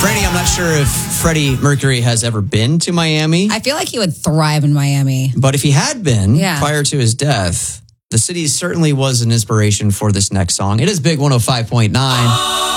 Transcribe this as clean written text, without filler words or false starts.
Franny, I'm not sure if Freddie Mercury has ever been to Miami. I feel like he would thrive in Miami. But if he had been Yeah. prior to his death, the city certainly was an inspiration for this next song. It is Big 105.9.